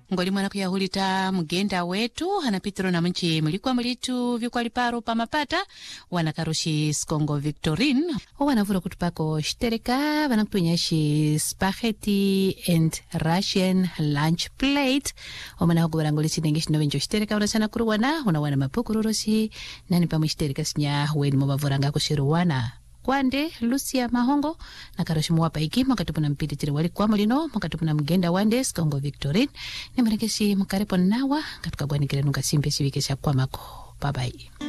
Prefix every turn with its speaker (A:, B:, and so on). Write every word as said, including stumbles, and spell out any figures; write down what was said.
A: ngoli mwana kuyahulita mgenda wetu hanapitiro na mnchi mlikuwa mlitu vikwali paro pa mapata wanakaroshi Skongo Victorine wanavura kutupako shtereka wanakutunyashi spaghetti and Russian lunch plate omana hogora ngoli sinengishi novenjo shtereka unasana kuruwana unawana mapukururosi nani pamu shtereka sinya weni mobavuranga kushiruwana kwande Lucia Mahongo na karoshi muwapa iki makatupuna mpititiri wali kwa mulino makatupuna mgenda wande Skongo Victorine ni marekesi mkarepo nawa katukagwanikile nunga simpe siwikesha kwa mako. Bye bye.